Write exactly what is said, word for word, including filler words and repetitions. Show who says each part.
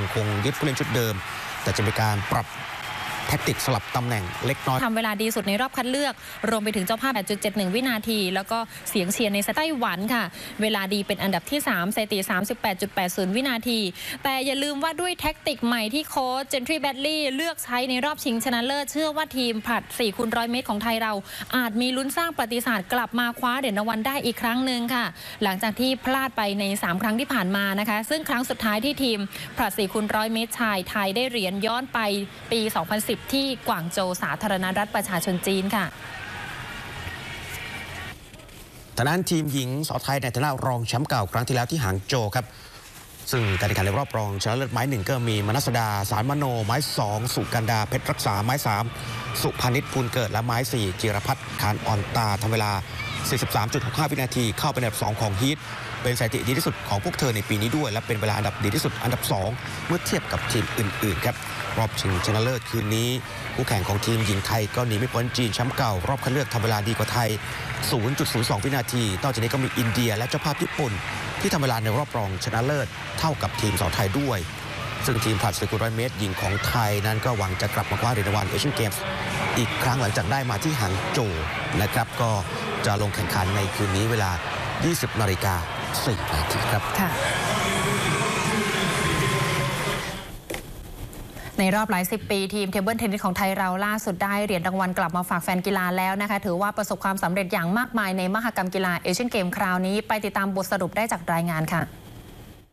Speaker 1: คงยึดผู้เล่นชุดเดิมแต่จะมีการปรับแทคติกสลับตำแหน่งเล็กน้อย
Speaker 2: ทำเวลาดีสุดในรอบคัดเลือกรวมไปถึงเจ้าภาพ แปดจุดเจ็ดหนึ่ง วินาทีแล้วก็เสียงเชียร์ในไต้หวันค่ะเวลาดีเป็นอันดับที่สามสถิติ สามสิบแปดจุดแปดศูนย์ วินาทีแต่อย่าลืมว่าด้วยแทคติกใหม่ที่โค้ชเจนทรีแบดลี่เลือกใช้ในรอบชิงชนะเลิศเชื่อว่าทีมผลัด สี่คูณร้อย เมตรของไทยเราอาจมีลุ้นสร้างประวัติศาสตร์กลับมาคว้าเหรียญรางวัลได้อีกครั้งหนึ่งค่ะหลังจากที่พลาดไปในสามครั้งที่ผ่านมานะคะซึ่งครั้งสุดท้ายที่ทีมผลัด สี่คูณร้อย เมตรชายไทยได้เหรียญย้อนไปปี สองพันสิบ ที่กวางโจวสาธารณรัฐประชาชนจีนค่ะ
Speaker 1: ทางด้านทีมหญิงสาวไทยในฐานะรองแชมป์เก่าครั้งที่แล้วที่หางโจวครับซึ่งการแข่งขันในรอบรองชนะเลิศไม้หนึ่งก็มีมนัสดาสารมโนไม้สองสุกันดาเพชรรักษาไม้สามสุพานิชภูลเกิดและไม้สี่จิรพัฒน์คานอ่อนตาทำเวลา สี่สิบสามจุดหกห้า วินาทีเข้าเป็นอันดับสองของฮีทเป็นสถิติดีที่สุดของพวกเธอในปีนี้ด้วยและเป็นเวลาอันดับดีที่สุดอันดับสองเมื่อเทียบกับทีมอื่นๆครับรอบชิงชนะเลิศคืนนี้คู่แข่งของทีมหญิงไทยก็หนีไม่พ้นจีนแชมป์เก่ารอบคัดเลือกทำเวลาดีกว่าไทย ศูนย์จุดศูนย์สอง วินาทีนอกจากนี้ก็มีอินเดียและเจ้าภาพญี่ปุ่นที่ทำเวลาในรอบรองชนะเลิศเท่ากับทีมสาวไทยด้วยซึ่งทีมผลัดสี่คูณร้อยเมตรหญิงของไทยนั้นก็หวังจะกลับมาคว้าเหรียญรางวัลเอเชียนเกมส์อีกครั้งหลังจากได้มาที่หางโจวนะครับก็จะลงแข่งขันในคืนนี้เวลา ยี่สิบนาฬิกาสี่นาทีครับ
Speaker 2: ในรอบหลายสิบปีทีมเทเบิลเทนนิสของไทยเราล่าสุดได้เหรียญรางวัลกลับมาฝากแฟนกีฬาแล้วนะคะถือว่าประสบความสำเร็จอย่างมากมายในมหกรรมกีฬาเอเชียนเกมคราวนี้ไปติดตามบทสรุปได้จากรายงานค่ะ